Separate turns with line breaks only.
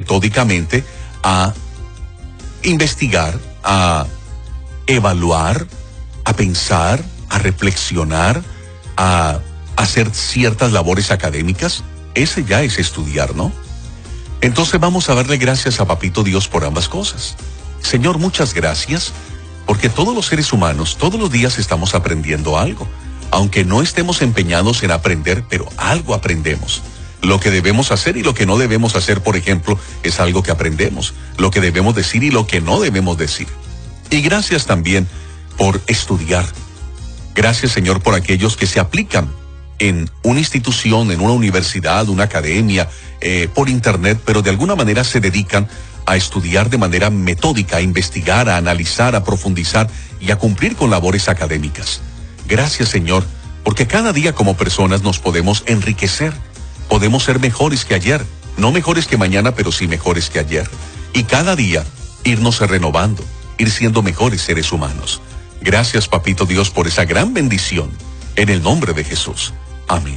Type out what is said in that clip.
metódicamente a investigar, a evaluar, a pensar, a reflexionar, a hacer ciertas labores académicas. Ese ya es estudiar, ¿no? Entonces vamos a darle gracias a Papito Dios por ambas cosas. Señor, muchas gracias, porque todos los seres humanos, todos los días estamos aprendiendo algo. Aunque no estemos empeñados en aprender, pero algo aprendemos. Lo que debemos hacer y lo que no debemos hacer, por ejemplo, es algo que aprendemos. Lo que debemos decir y lo que no debemos decir. Y gracias también por estudiar. Gracias, Señor, por aquellos que se aplican en una institución, en una universidad, una academia, por internet, pero de alguna manera se dedican a estudiar de manera metódica, a investigar, a analizar, a profundizar y a cumplir con labores académicas. Gracias, Señor, porque cada día como personas nos podemos enriquecer. Podemos ser mejores que ayer, no mejores que mañana, pero sí mejores que ayer. Y cada día irnos renovando, ir siendo mejores seres humanos. Gracias, Papito Dios, por esa gran bendición. En el nombre de Jesús. Amén.